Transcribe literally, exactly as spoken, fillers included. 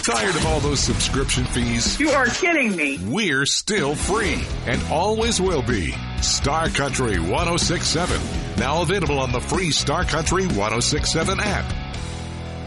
Tired of all those subscription fees? You are kidding me. We're still free and always will be. Star Country one oh six point seven. Now available on the free Star Country one oh six point seven app.